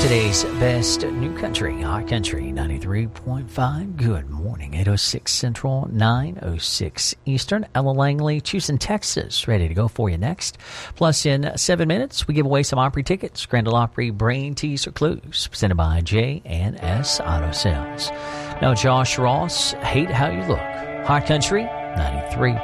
Today's best new country, Hot Country 93.5. Good morning, 8:06 Central, 9:06 Eastern. Ella Langley, Houston, Texas, ready to go for you next. Plus, in 7 minutes, we give away some Opry tickets. Grand Ole Opry Brain Teaser Clues, presented by J&S Auto Sales. Now, Josh Ross, Hate How You Look. Hot Country 93.